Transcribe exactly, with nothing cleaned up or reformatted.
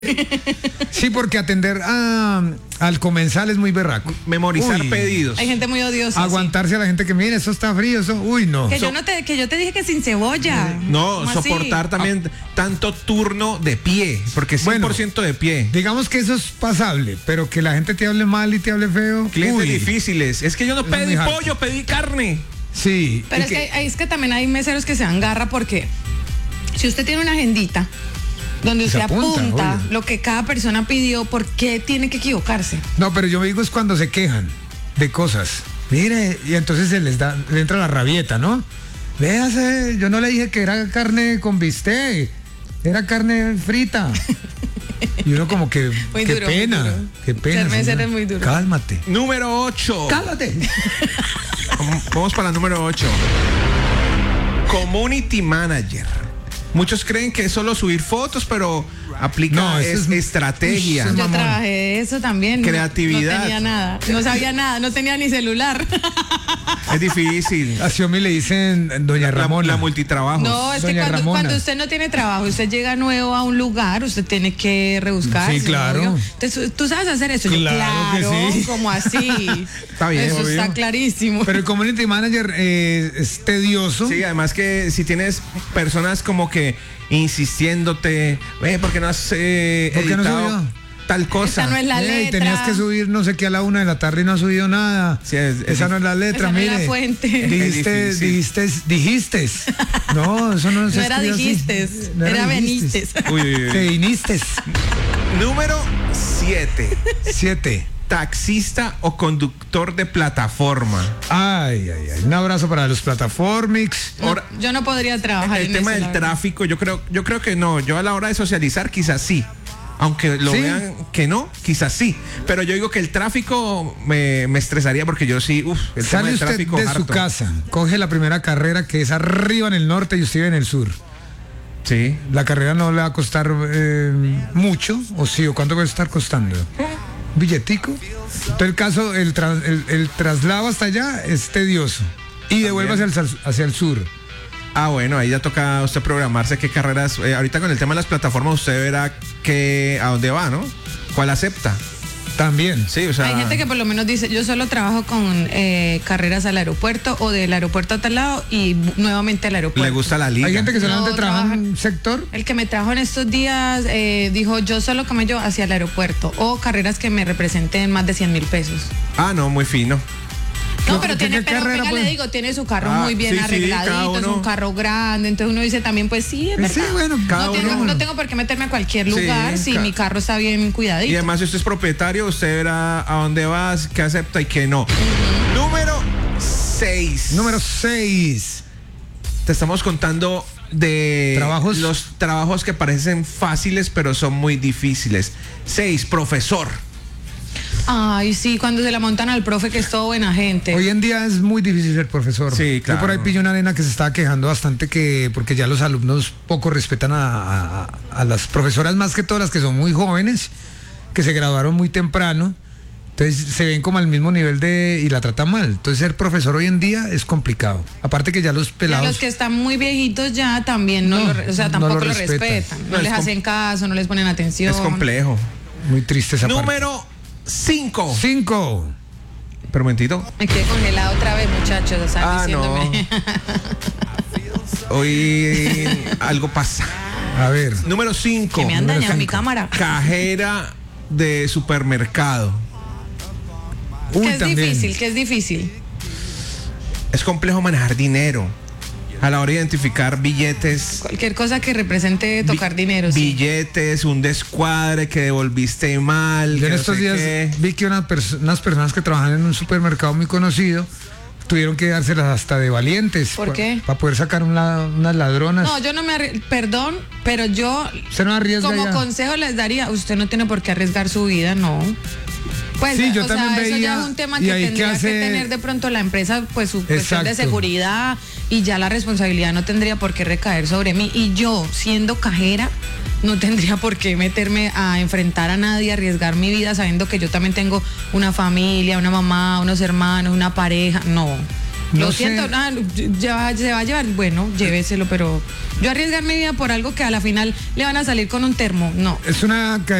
Sí, porque atender a, al comensal es muy berraco. Memorizar Uy. pedidos. Hay gente muy odiosa. Aguantarse sí. a la gente que, mire, eso está frío, eso, uy, no. Que So- yo, no te, que yo te dije que sin cebolla. No, ¿Cómo así? soportar también tanto turno de pie, porque es cien por ciento de pie. Digamos que eso es pasable, pero que la gente te hable mal y te hable feo. Clientes uy. difíciles. Es que yo no Es pedí muy harto. pollo, pedí carne. Sí. Pero y es que, hay- es que también hay meseros que se dan garra porque si usted tiene una agendita donde Se usted apunta, apunta obvio. lo que cada persona pidió, ¿por qué tiene que equivocarse? No, pero yo me digo es cuando se quejan de cosas. Mire, y entonces se les da, le entra la rabieta, ¿no? Véase, yo no le dije que era carne con bistec, era carne frita. Y uno como que, Muy qué duro, muy pena, duro. qué pena. Ser mesero señora. es muy duro. Cálmate. Número ocho. Cálmate. Vamos para la número ocho. Community Manager. Muchos creen que es solo subir fotos, pero aplica No, eso es es- estrategia. Uy, Yo mamón. trabajé de eso también. no- Creatividad. No tenía nada. No sabía nada. No tenía ni celular. Es difícil. A Xiomi le dicen Doña La, Ramona. la multitrabajo. No, es que Doña cuando, Ramona. cuando usted no tiene trabajo, usted llega nuevo a un lugar, usted tiene que rebuscar. Sí, claro. Entonces, ¿tú sabes hacer eso? Yo, Claro que claro, sí. como así. Está bien, Eso obvio. está clarísimo. Pero el community manager eh, es tedioso. Sí, además que si tienes personas como que insistiéndote, eh, ¿por qué no has eh, ¿Por qué no editado subió? tal cosa? Esta no es la Ey, letra. tenías que subir no sé qué a la una de la tarde y no has subido nada. Sí, es- es Esa dif- no es la letra, Esa no es mire. la fuente. Dijiste, Es difícil. dijiste, dijiste. No, eso no se No era escribe así. dijistes, No era dijistes. venistes. Uy, uy, uy. Que viniste. Número siete. Siete. Taxista o conductor de plataforma. Ay, ay, ay. Un abrazo para los plataformix. No, Ahora, yo no podría trabajar el en tema eso, del la verdad. tráfico, yo creo, yo creo que no. Yo a la hora de socializar, quizás sí. Aunque lo ¿Sí? vean que no, quizás sí. Pero yo digo que el tráfico me, me estresaría porque yo sí, uff, el tema Sale del usted tráfico de su harto. casa, coge la primera carrera que es arriba en el norte y usted vive en el sur. Sí. La carrera no le va a costar eh, mucho, o sí, o cuánto va a estar costando. ¿Un billetico? Entonces el caso, el, tras- el, el traslado hasta allá es tedioso. Y devuelve hacia el, sal- hacia el sur. Ah, bueno, ahí ya toca usted programarse qué carreras. eh, ahorita con el tema de las plataformas, usted verá que, a dónde va, ¿no? ¿Cuál acepta? También. Sí, o sea. Hay gente que por lo menos dice, yo solo trabajo con eh, carreras al aeropuerto o del aeropuerto a tal lado y bu- nuevamente al aeropuerto. le gusta la liga. Hay gente que solamente No, trabaja en trabaja- un sector. El que me trajo en estos días eh, dijo, yo solo camello hacia el aeropuerto o carreras que me representen más de cien mil pesos. Ah, no, muy fino. No, ¿Qué- pero qué- tiene, qué pero carrera, venga, pues? le digo, tiene su carro Ah, muy bien sí, sí, arregladito, cada es uno. un carro grande, entonces uno dice también, pues sí, es verdad. Sí, bueno, cada no, uno. tengo, no tengo por qué meterme a cualquier Sí, lugar si ca- mi carro está bien cuidadito. Y además, si usted es propietario, usted verá a dónde vas, qué acepta y qué no. Número seis. Número seis. Te estamos contando de Trabajos. los trabajos que parecen fáciles, pero son muy difíciles. Seis, profesor. Ay, sí, cuando se la montan al profe que es todo buena gente. Hoy en día es muy difícil ser profesor. Sí, Yo por ahí claro. pillé una nena que se estaba quejando bastante que porque ya los alumnos poco respetan a, a- a las profesoras, más que todas las que son muy jóvenes, que se graduaron muy temprano. Entonces se ven como al mismo nivel de y la tratan mal. Entonces ser profesor hoy en día es complicado. Aparte que ya los Y a pelados. los que están muy viejitos ya también no, No, lo re- o sea, no tampoco lo lo respetan. respetan, no, No, es les com- hacen caso, no les ponen atención. Es complejo. Muy triste esa parte. Número cinco. Cinco. Pero un momentito. Me quedé congelada otra vez, muchachos, están Ah, no. diciéndome. Hoy algo pasa. A ver. Número cinco. Que me han Número dañado mi cinco. cámara. Cajera de supermercado. Uy, Que es también. difícil, que es difícil. Es complejo manejar dinero. A la hora de identificar billetes. Cualquier cosa que represente tocar bi- dinero. Sí. Billetes, un descuadre que devolviste mal. Yo que en no estos sé días qué. vi que una pers- unas personas que trabajan en un supermercado muy conocido tuvieron que dárselas hasta de valientes. ¿Por pa- qué? Para poder sacar una- unas ladronas. No, yo no me arri- perdón, pero yo Usted no arriesga como ya. consejo les daría, usted no tiene por qué arriesgar su vida, no. Pues, Sí, yo o también sea, eso veía, ya es un tema y que ahí que tendría que, hace- tener de pronto la empresa, pues su cuestión de Exacto. seguridad y ya la responsabilidad no tendría por qué recaer sobre mí. Y yo, siendo cajera, no tendría por qué meterme a enfrentar a nadie, arriesgar mi vida sabiendo que yo también tengo una familia, una mamá, unos hermanos, una pareja. No. No Lo sé. siento, ah, ya se va a llevar, bueno, lléveselo, pero yo arriesgar mi vida por algo que a la final le van a salir con un termo, no. Es una